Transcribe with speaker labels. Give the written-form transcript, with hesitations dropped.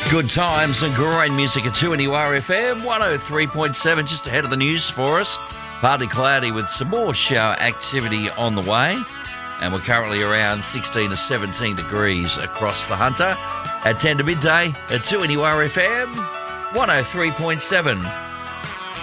Speaker 1: Good times and great music at 2NURFM 103.7, just ahead of the news for us. Partly cloudy with some more shower activity on the way. And we're currently around 16 to 17 degrees across the Hunter at 10 to midday at 2NURFM 103.7.